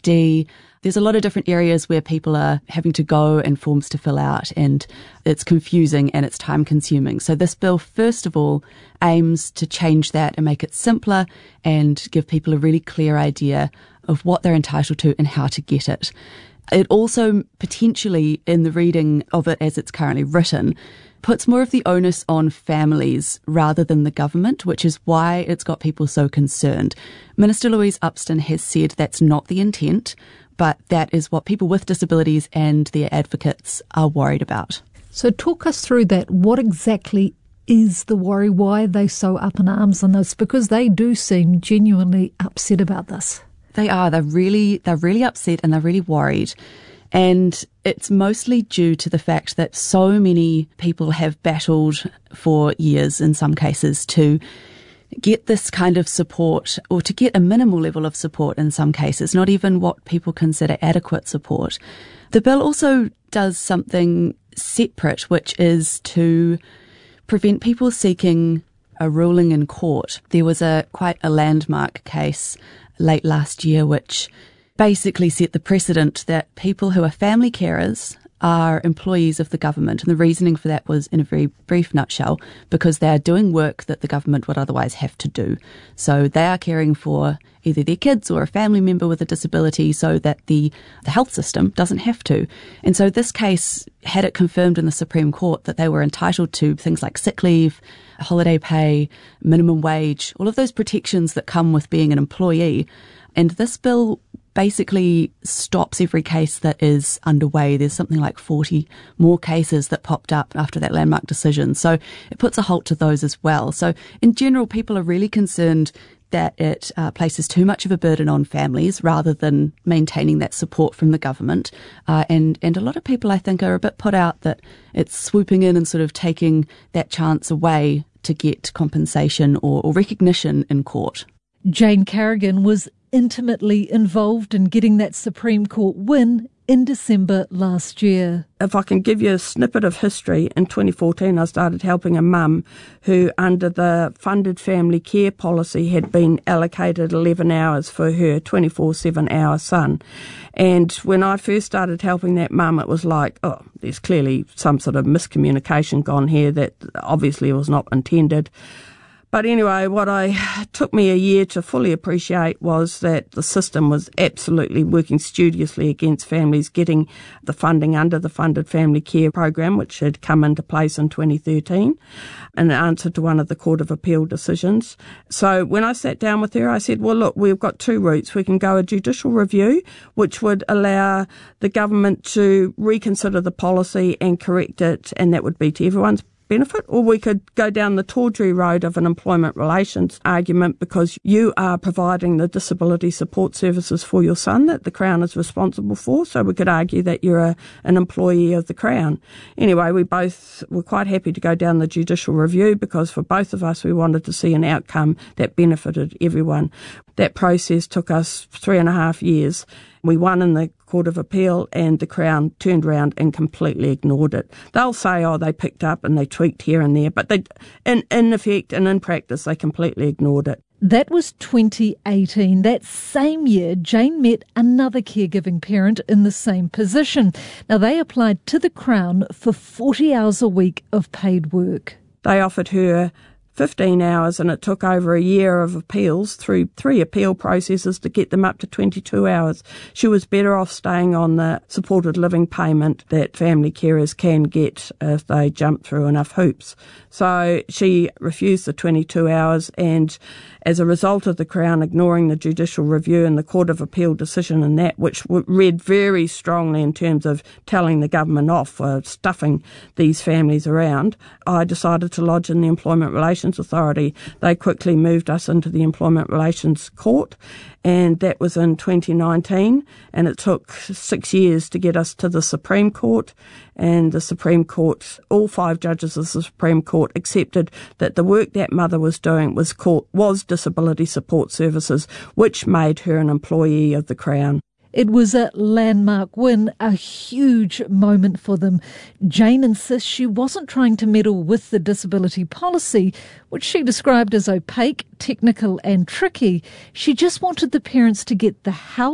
PhD. There's a lot of different areas where people are having to go and forms to fill out, and it's confusing and it's time consuming. So this bill, first of all, aims to change that and make it simpler and give people a really clear idea of what they're entitled to and how to get it. It also potentially, in the reading of it as it's currently written, puts more of the onus on families rather than the government, which is why it's got people so concerned. Minister Louise Upston has said that's not the intent, but that is what people with disabilities and their advocates are worried about. So talk us through that. What exactly is the worry? Why are they so up in arms on this? Because they do seem genuinely upset about this. They are. They're really upset and they're really worried. And it's mostly due to the fact that so many people have battled for years, in some cases, to get this kind of support, or to get a minimal level of support in some cases, not even what people consider adequate support. The bill also does something separate, which is to prevent people seeking a ruling in court. There was quite a landmark case late last year which basically set the precedent that people who are family carers are employees of the government. And the reasoning for that was, in a very brief nutshell, because they are doing work that the government would otherwise have to do. So they are caring for either their kids or a family member with a disability so that the health system doesn't have to. And so this case had it confirmed in the Supreme Court that they were entitled to things like sick leave, holiday pay, minimum wage, all of those protections that come with being an employee. And this bill basically stops every case that is underway. There's something like 40 more cases that popped up after that landmark decision. So it puts a halt to those as well. So in general, people are really concerned that it places too much of a burden on families rather than maintaining that support from the government. And a lot of people, I think, are a bit put out that it's swooping in and sort of taking that chance away to get compensation or recognition in court. Jane Carrigan was intimately involved in getting that Supreme Court win in December last year. If I can give you a snippet of history, in 2014 I started helping a mum who, under the funded family care policy, had been allocated 11 hours for her 24/7 hour son. And when I first started helping that mum, it was like, oh, there's clearly some sort of miscommunication gone here that obviously was not intended. But anyway, what took me a year to fully appreciate was that the system was absolutely working studiously against families getting the funding under the funded family care program, which had come into place in 2013 in answer to one of the Court of Appeal decisions. So when I sat down with her, I said, well, look, we've got two routes. We can go a judicial review, which would allow the government to reconsider the policy and correct it, and that would be to everyone's benefit, or we could go down the tawdry road of an employment relations argument because you are providing the disability support services for your son that the Crown is responsible for, so we could argue that you're an employee of the Crown. Anyway, we both were quite happy to go down the judicial review because for both of us we wanted to see an outcome that benefited everyone. That process took us 3.5 years. We won in the Court of Appeal and the Crown turned around and completely ignored it. They'll say, oh, they picked up and they tweaked here and there, but they, in effect and in practice, they completely ignored it. That was 2018. That same year, Jane met another caregiving parent in the same position. Now, they applied to the Crown for 40 hours a week of paid work. They offered her 15 hours and it took over a year of appeals through 3 appeal processes to get them up to 22 hours. She was better off staying on the supported living payment that family carers can get if they jump through enough hoops. So she refused the 22 hours, and as a result of the Crown ignoring the judicial review and the Court of Appeal decision in that, which read very strongly in terms of telling the government off for stuffing these families around, I decided to lodge in the Employment Relations Authority. They quickly moved us into the Employment Relations Court, and that was in 2019, and it took 6 years to get us to the Supreme Court. And the Supreme Court, all 5 judges of the Supreme Court accepted that the work that mother was doing was disability support services, which made her an employee of the Crown. It was a landmark win, a huge moment for them. Jane insists she wasn't trying to meddle with the disability policy, which she described as opaque, technical and tricky. She just wanted the parents to get the help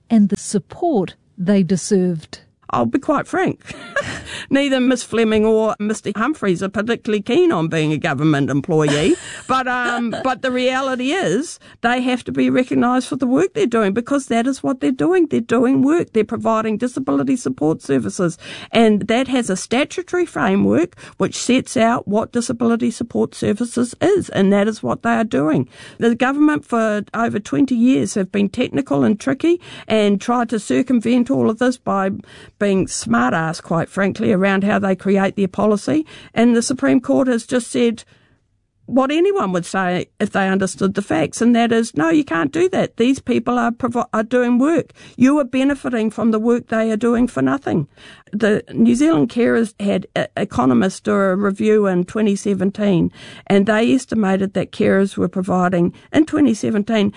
and the support they deserved. I'll be quite frank. Neither Miss Fleming or Mr. Humphreys are particularly keen on being a government employee, but the reality is they have to be recognised for the work they're doing, because that is what they're doing. They're doing work. They're providing disability support services, and that has a statutory framework which sets out what disability support services is, and that is what they are doing. The government for over 20 years have been technical and tricky and tried to circumvent all of this by being smart-ass, quite frankly, around how they create their policy. And the Supreme Court has just said what anyone would say if they understood the facts, and that is, no, you can't do that. These people are doing work. You are benefiting from the work they are doing for nothing. The New Zealand Carers had economists do a review in 2017, and they estimated that carers were providing, in 2017,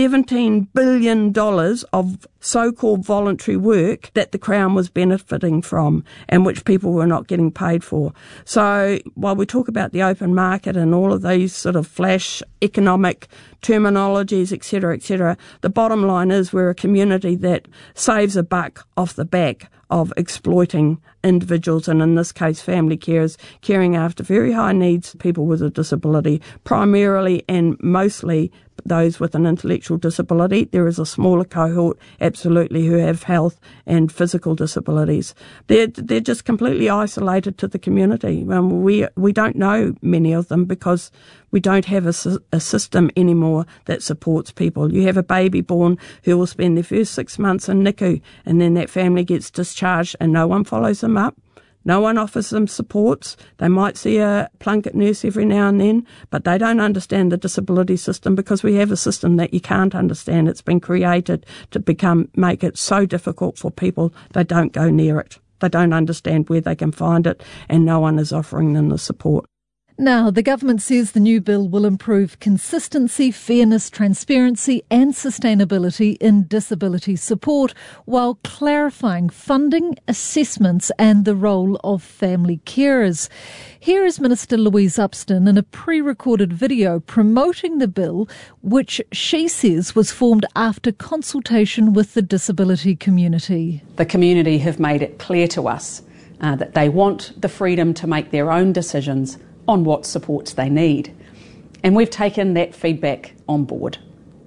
$17 billion of so-called voluntary work that the Crown was benefiting from and which people were not getting paid for. So while we talk about the open market and all of these sort of flash economic terminologies, etc., the bottom line is we're a community that saves a buck off the back of exploiting individuals, and in this case family carers, caring after very high needs people with a disability, primarily and mostly those with an intellectual disability. There is a smaller cohort, absolutely, who have health and physical disabilities. They're just completely isolated to the community. We don't know many of them because we don't have a system anymore that supports people. You have a baby born who will spend their first 6 months in NICU, and then that family gets discharged and no one follows them up. No one offers them supports. They might see a plunket nurse every now and then, but they don't understand the disability system because we have a system that you can't understand. It's been created to make it so difficult for people they don't go near it. They don't understand where they can find it, and no one is offering them the support. Now, the government says the new bill will improve consistency, fairness, transparency and sustainability in disability support while clarifying funding, assessments and the role of family carers. Here is Minister Louise Upston in a pre-recorded video promoting the bill, which she says was formed after consultation with the disability community. The community have made it clear to us that they want the freedom to make their own decisions on what supports they need. And we've taken that feedback on board.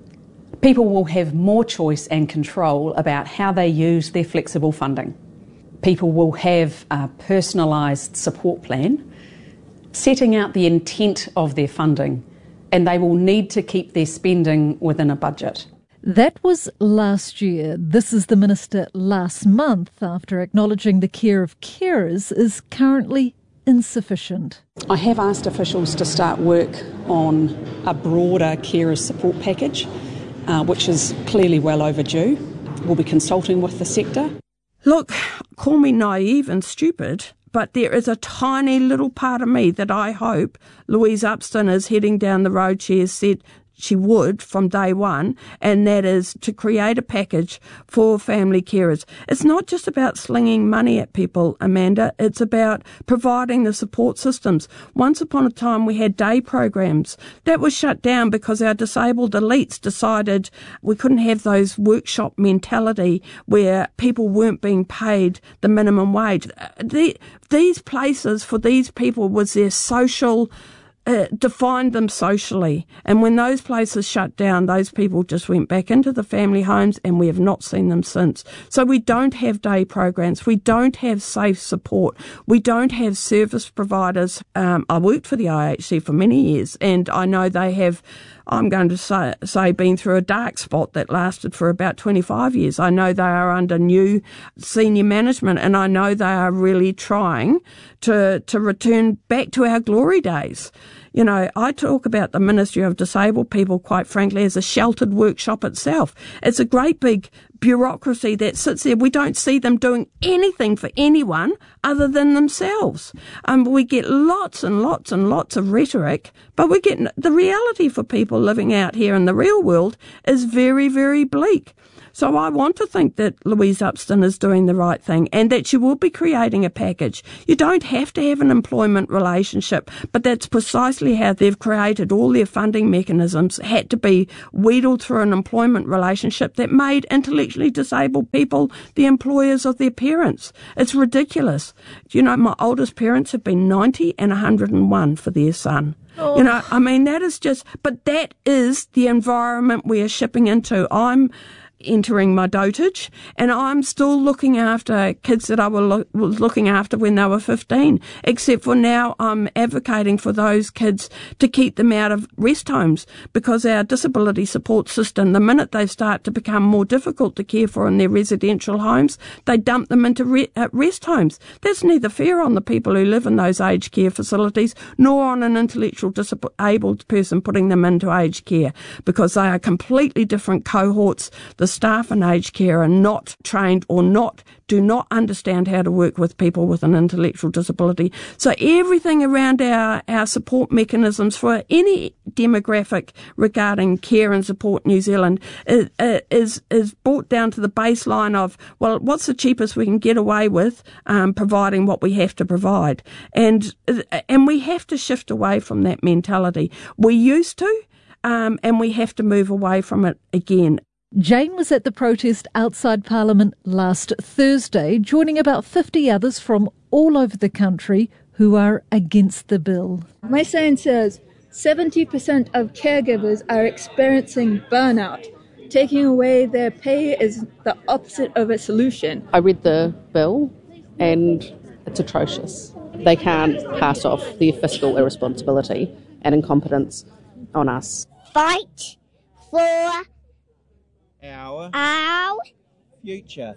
People will have more choice and control about how they use their flexible funding. People will have a personalised support plan, setting out the intent of their funding, and they will need to keep their spending within a budget. That was last year. This is the Minister last month, after acknowledging the care of carers is currently insufficient. I have asked officials to start work on a broader carer support package, which is clearly well overdue. We'll be consulting with the sector. Look, call me naive and stupid, but there is a tiny little part of me that I hope Louise Upston is heading down the road she has said she would from day one, and that is to create a package for family carers. It's not just about slinging money at people, Amanda. It's about providing the support systems. Once upon a time, we had day programs. That was shut down because our disabled elites decided we couldn't have those workshop mentality where people weren't being paid the minimum wage. These places for these people was their social defined them socially. And when those places shut down, those people just went back into the family homes, and we have not seen them since. So we don't have day programs. We don't have safe support. We don't have service providers. I worked for the IHC for many years, and I know they have, I'm going to say been through a dark spot that lasted for about 25 years. I know they are under new senior management, and I know they are really trying to return back to our glory days. You know, I talk about the Ministry of Disabled People, quite frankly, as a sheltered workshop itself. It's a great big bureaucracy that sits there. We don't see them doing anything for anyone other than themselves. We get lots and lots and lots of rhetoric, but we get the reality for people living out here in the real world is very, very bleak. So I want to think that Louise Upston is doing the right thing and that she will be creating a package. You don't have to have an employment relationship, but that's precisely how they've created all their funding mechanisms, had to be wheedled through an employment relationship that made intellectually disabled people the employers of their parents. It's ridiculous. You know, my oldest parents have been 90 and 101 for their son. You know, I mean, that is just, but that is the environment we are shipping into. I'm entering my dotage, and I'm still looking after kids that I was looking after when they were 15, except for now I'm advocating for those kids to keep them out of rest homes, because our disability support system, the minute they start to become more difficult to care for in their residential homes, they dump them into rest homes. That's neither fair on the people who live in those aged care facilities nor on an intellectual disabled person putting them into aged care, because they are completely different cohorts. The staff in aged care are not trained or do not understand how to work with people with an intellectual disability. So everything around our support mechanisms for any demographic regarding care and support New Zealand is brought down to the baseline of, well, what's the cheapest we can get away with providing what we have to provide. And we have to shift away from that mentality. We used to, and we have to move away from it again. Jane was at the protest outside Parliament last Thursday, joining about 50 others from all over the country who are against the bill. My sign says 70% of caregivers are experiencing burnout. Taking away their pay is the opposite of a solution. I read the bill and it's atrocious. They can't pass off their fiscal irresponsibility and incompetence on us. Fight for our future.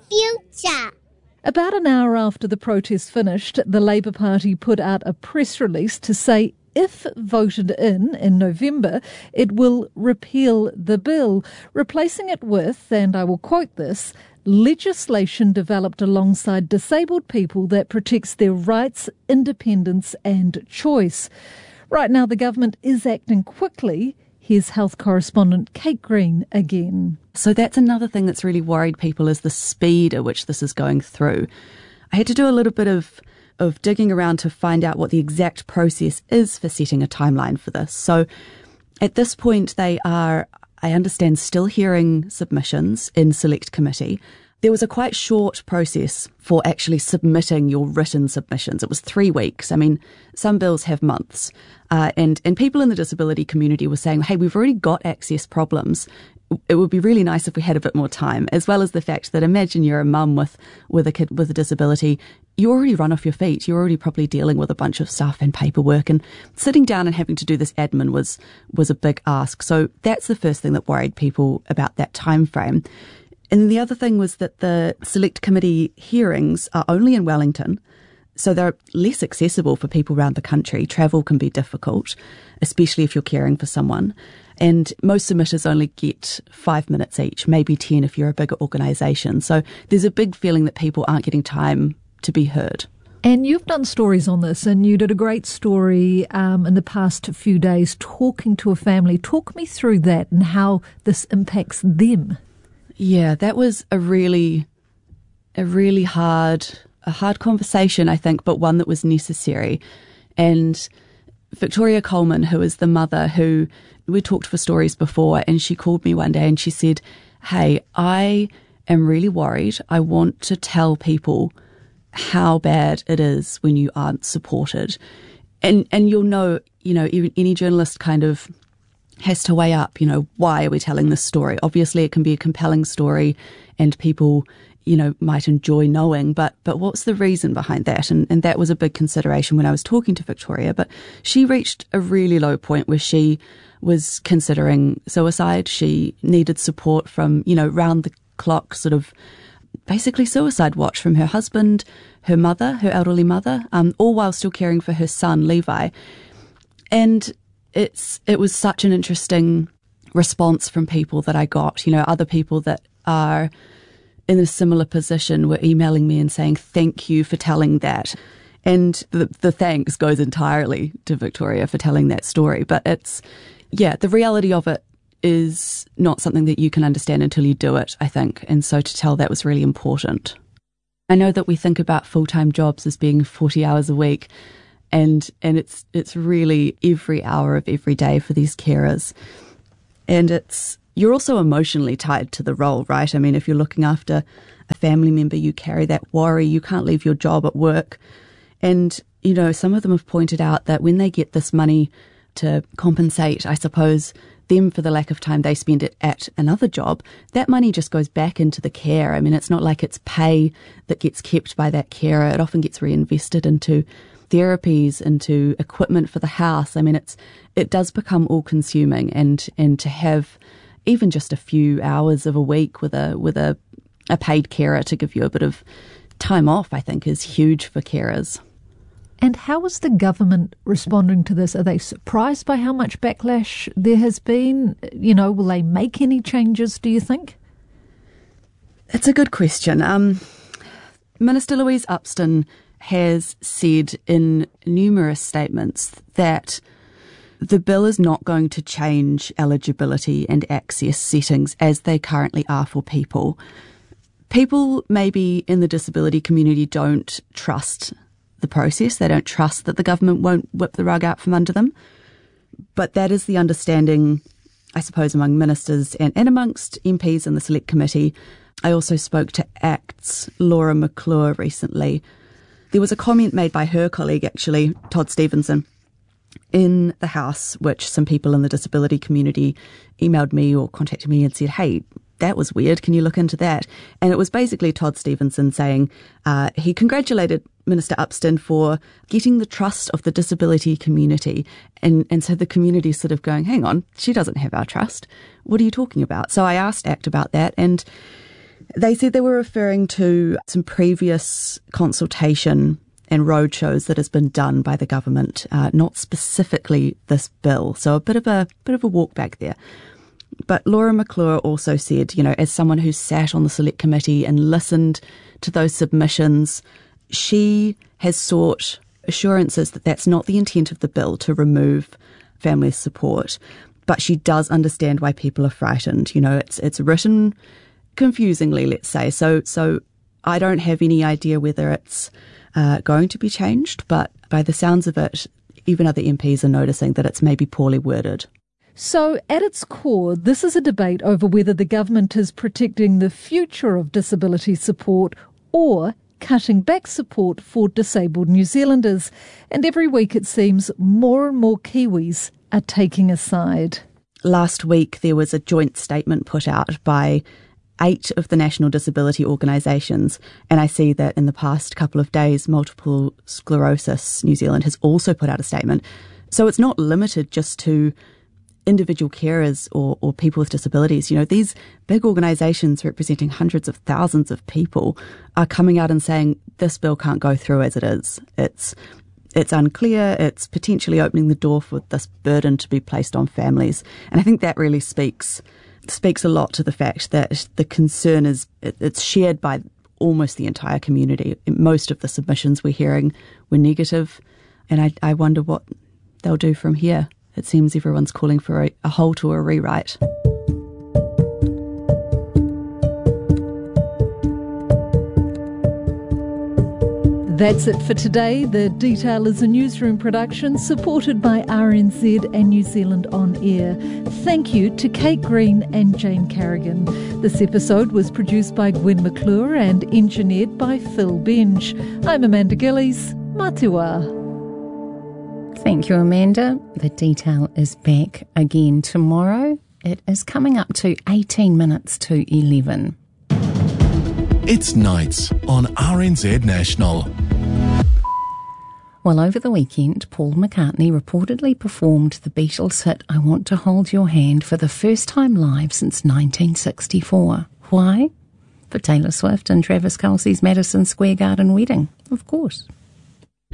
About an hour after the protest finished, the Labour Party put out a press release to say if voted in November, it will repeal the bill, replacing it with, and I will quote this, legislation developed alongside disabled people that protects their rights, independence and choice. Right now, the government is acting quickly. Here's health correspondent Kate Green again. So that's another thing that's really worried people, is the speed at which this is going through. I had to do a little bit of digging around to find out what the exact process is for setting a timeline for this. So at this point, they are, I understand, still hearing submissions in Select Committee. There was a quite short process for actually submitting your written submissions. It was 3 weeks. I mean, some bills have months. And people in the disability community were saying, hey, we've already got access problems. It would be really nice if we had a bit more time, as well as the fact that imagine you're a mum with a kid with a disability. You already run off your feet. You're already probably dealing with a bunch of stuff and paperwork, and sitting down and having to do this admin was a big ask. So that's the first thing that worried people about that time frame. And then the other thing was that the Select Committee hearings are only in Wellington, so they're less accessible for people around the country. Travel can be difficult, especially if you're caring for someone. And most submitters only get 5 minutes each, maybe 10 if you're a bigger organisation. So there's a big feeling that people aren't getting time to be heard. And you've done stories on this, and you did a great story in the past few days talking to a family. Talk me through that and how this impacts them. Yeah, that was a really hard conversation, I think, but one that was necessary. And Victoria Coleman, who is the mother who we talked for stories before, and she called me one day and she said, hey, I am really worried. I want to tell people how bad it is when you aren't supported. And you'll know, even any journalist kind of has to weigh up, why are we telling this story? Obviously, it can be a compelling story and people, might enjoy knowing, but what's the reason behind that? And that was a big consideration when I was talking to Victoria. But she reached a really low point where she was considering suicide. She needed support from, round the clock, sort of basically suicide watch from her husband, her mother, her elderly mother, all while still caring for her son, Levi. And it was such an interesting response from people that I got. Other people that are in a similar position were emailing me and saying, thank you for telling that. And the thanks goes entirely to Victoria for telling that story. But the reality of it is not something that you can understand until you do it, I think. And so to tell that was really important. I know that we think about full-time jobs as being 40 hours a week, and it's really every hour of every day for these carers. And you're also emotionally tied to the role, right? I mean, if you're looking after a family member, you carry that worry. You can't leave your job at work. And, you know, some of them have pointed out that when they get this money to compensate, I suppose, them for the lack of time they spend it at another job, that money just goes back into the care. I mean, it's not like it's pay that gets kept by that carer. It often gets reinvested into therapies, into equipment for the house. I mean, it does become all-consuming, and to have even just a few hours of a week with a paid carer to give you a bit of time off, I think, is huge for carers. And how is the government responding to this? Are they surprised by how much backlash there has been? You know, will they make any changes, do you think? It's a good question. Minister Louise Upston has said in numerous statements that the bill is not going to change eligibility and access settings as they currently are for people. People maybe in the disability community don't trust the process. They don't trust that the government won't whip the rug out from under them. But that is the understanding, I suppose, among ministers and amongst MPs in the Select Committee. I also spoke to ACT's Laura McClure recently. There was a comment made by her colleague, actually, Todd Stevenson, in the House, which some people in the disability community emailed me or contacted me and said, hey, that was weird, can you look into that? And it was basically Todd Stevenson saying he congratulated Minister Upston for getting the trust of the disability community. And so the community is sort of going, hang on, she doesn't have our trust. What are you talking about? So I asked ACT about that, and they said they were referring to some previous consultation and roadshows that has been done by the government, not specifically this bill. So a bit of a walk back there. But Laura McClure also said, you know, as someone who sat on the Select Committee and listened to those submissions, she has sought assurances that that's not the intent of the bill, to remove family support. But she does understand why people are frightened. You know, it's written confusingly, let's say. So I don't have any idea whether it's going to be changed, but by the sounds of it, even other MPs are noticing that it's maybe poorly worded. So at its core, this is a debate over whether the government is protecting the future of disability support or cutting back support for disabled New Zealanders. And every week it seems more and more Kiwis are taking a side. Last week there was a joint statement put out by 8 of the national disability organisations, and I see that in the past couple of days Multiple Sclerosis New Zealand has also put out a statement. So it's not limited just to individual carers or people with disabilities. You know, these big organisations representing hundreds of thousands of people are coming out and saying this bill can't go through as it is. It's unclear. It's potentially opening the door for this burden to be placed on families. And I think that really speaks a lot to the fact that the concern it's shared by almost the entire community. Most of the submissions we're hearing were negative, and I wonder what they'll do from here. It seems everyone's calling for a halt or a rewrite. That's it for today. The Detail is a newsroom production supported by RNZ and New Zealand On Air. Thank you to Kate Green and Jane Carrigan. This episode was produced by Gwen McClure and engineered by Phil Benj. I'm Amanda Gillies. Matua. Thank you, Amanda. The Detail is back again tomorrow. It is coming up to 18 minutes to 11. It's Nights on RNZ National. Well, over the weekend, Paul McCartney reportedly performed the Beatles hit I Want to Hold Your Hand for the first time live since 1964. Why? For Taylor Swift and Travis Kelce's Madison Square Garden wedding, of course.